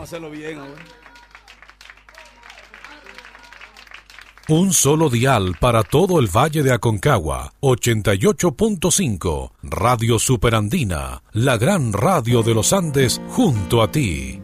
hacerlo bien, ahora. Un solo dial para todo el Valle de Aconcagua, 88.5, Radio Superandina, la gran radio de los Andes junto a ti.